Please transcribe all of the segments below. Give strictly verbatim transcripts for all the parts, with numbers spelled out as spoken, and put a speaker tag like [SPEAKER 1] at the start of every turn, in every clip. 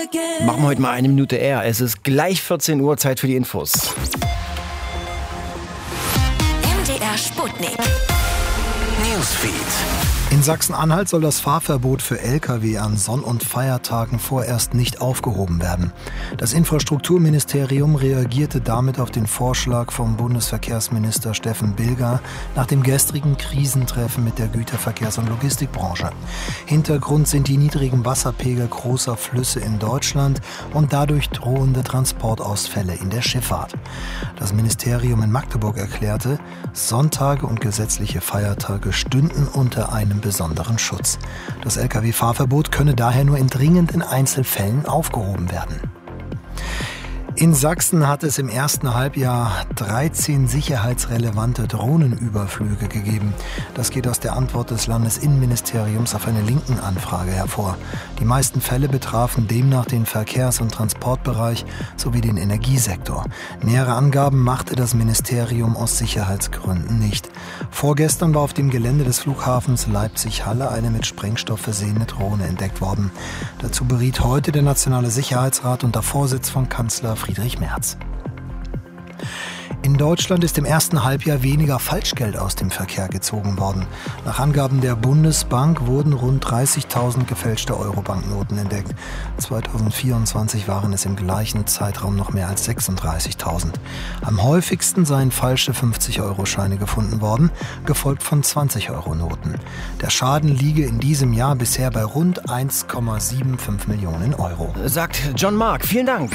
[SPEAKER 1] Machen wir heute mal eine Minute eher. Es ist gleich vierzehn Uhr, Zeit für die Infos.
[SPEAKER 2] M D R Sputnik. Newsfeed.
[SPEAKER 3] In Sachsen-Anhalt soll das Fahrverbot für L K W an Sonn- und Feiertagen vorerst nicht aufgehoben werden. Das Infrastrukturministerium reagierte damit auf den Vorschlag vom Bundesverkehrsminister Steffen Bilger nach dem gestrigen Krisentreffen mit der Güterverkehrs- und Logistikbranche. Hintergrund sind die niedrigen Wasserpegel großer Flüsse in Deutschland und dadurch drohende Transportausfälle in der Schifffahrt. Das Ministerium in Magdeburg erklärte, Sonntage und gesetzliche Feiertage stünden unter einem besonderen Schutz. Das L K W-Fahrverbot könne daher nur in dringenden Einzelfällen aufgehoben werden. In Sachsen hat es im ersten Halbjahr dreizehn sicherheitsrelevante Drohnenüberflüge gegeben. Das geht aus der Antwort des Landesinnenministeriums auf eine linken Anfrage hervor. Die meisten Fälle betrafen demnach den Verkehrs- und Transportbereich sowie den Energiesektor. Nähere Angaben machte das Ministerium aus Sicherheitsgründen nicht. Vorgestern war auf dem Gelände des Flughafens Leipzig-Halle eine mit Sprengstoff versehene Drohne entdeckt worden. Dazu beriet heute der Nationale Sicherheitsrat unter Vorsitz von Kanzler Friedrich Merz. In Deutschland ist im ersten Halbjahr weniger Falschgeld aus dem Verkehr gezogen worden. Nach Angaben der Bundesbank wurden rund dreißigtausend gefälschte Euro-Banknoten entdeckt. zweitausendvierundzwanzig waren es im gleichen Zeitraum noch mehr als sechsunddreißigtausend. Am häufigsten seien falsche fünfzig-Euro-Scheine gefunden worden, gefolgt von zwanzig-Euro-Noten. Der Schaden liege in diesem Jahr bisher bei rund eins Komma fünfundsiebzig Millionen Euro.
[SPEAKER 1] Sagt John Mark. Vielen Dank.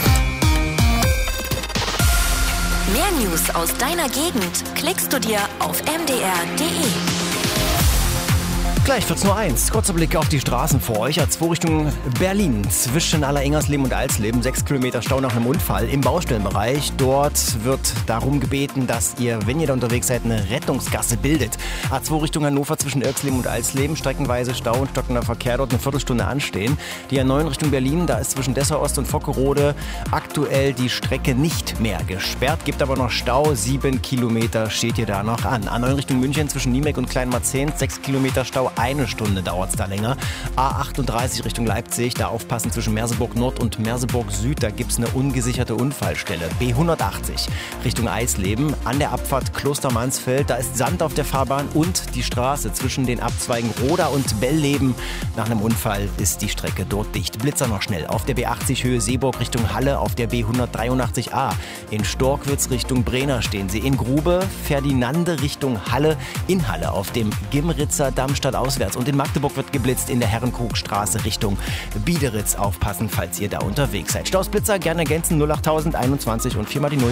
[SPEAKER 2] Mehr News aus deiner Gegend klickst du dir auf m d r punkt d e.
[SPEAKER 1] Gleich vierzehn Uhr eins. Kurzer Blick auf die Straßen vor euch. A zwei Richtung Berlin zwischen Aller-Ingersleben und Alsleben. Sechs Kilometer Stau nach einem Unfall im Baustellenbereich. Dort wird darum gebeten, dass ihr, wenn ihr da unterwegs seid, eine Rettungsgasse bildet. A zwei Richtung Hannover zwischen Irksleben und Alsleben. Streckenweise Stau und stockender Verkehr dort eine Viertelstunde anstehen. Die A neun Richtung Berlin, da ist zwischen Dessau Ost und Vockerode aktuell die Strecke nicht mehr gesperrt. Gibt aber noch Stau. Sieben Kilometer steht ihr da noch an. A neun Richtung München zwischen Niemek und Kleinmarzehn. Sechs Kilometer Stau. Eine Stunde dauert es da länger. A achtunddreißig Richtung Leipzig, da aufpassen zwischen Merseburg Nord und Merseburg Süd, da gibt es eine ungesicherte Unfallstelle. B hundertachtzig Richtung Eisleben, an der Abfahrt Klostermansfeld, da ist Sand auf der Fahrbahn und die Straße zwischen den Abzweigen Roda und Bellleben. Nach einem Unfall ist die Strecke dort dicht. Blitzer noch schnell. Auf der B achtzig Höhe Seeburg Richtung Halle, auf der B hundertdreiundachtzig A. In Storkwitz Richtung Brenner stehen sie. In Grube Ferdinande Richtung Halle. In Halle auf dem Gimritzer Dammstadt auswärts. Und in Magdeburg wird geblitzt in der Herrenkrugstraße Richtung Biederitz. Aufpassen, falls ihr da unterwegs seid. Stausblitzer gerne ergänzen null achttausend einundzwanzig und viermal die Null.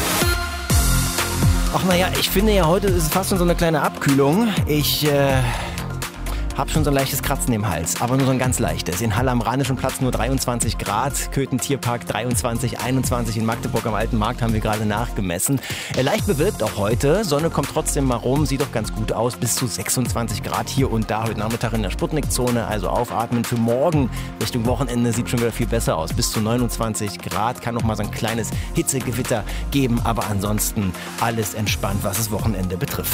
[SPEAKER 1] Ach naja, ich finde ja, heute ist es fast schon so eine kleine Abkühlung. Ich äh, habe schon so ein leichtes Kratzen im Hals, aber nur so ein ganz leichtes. In Halle am Rheinischen Platz nur dreiundzwanzig Grad, Köthen Tierpark dreiundzwanzig, einundzwanzig, in Magdeburg am Alten Markt haben wir gerade nachgemessen. Äh, leicht bewölkt auch heute, Sonne kommt trotzdem mal rum, sieht doch ganz gut aus, bis zu sechsundzwanzig Grad hier und da heute Nachmittag in der Sputnik-Zone, also aufatmen für morgen Richtung Wochenende sieht schon wieder viel besser aus, bis zu neunundzwanzig Grad, kann noch mal so ein kleines Hitzegewitter geben, aber ansonsten alles entspannt, was das Wochenende betrifft.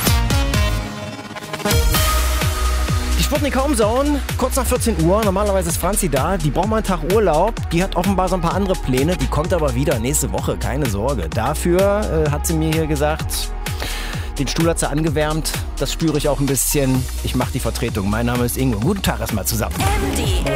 [SPEAKER 1] Die Sputnik Homezone, kurz nach vierzehn Uhr. Normalerweise ist Franzi da. Die braucht mal einen Tag Urlaub. Die hat offenbar so ein paar andere Pläne. Die kommt aber wieder nächste Woche, keine Sorge. Dafür äh, hat sie mir hier gesagt, den Stuhl hat sie angewärmt. Das spüre ich auch ein bisschen. Ich mache die Vertretung. Mein Name ist Ingo. Guten Tag erstmal zusammen.
[SPEAKER 2] M D R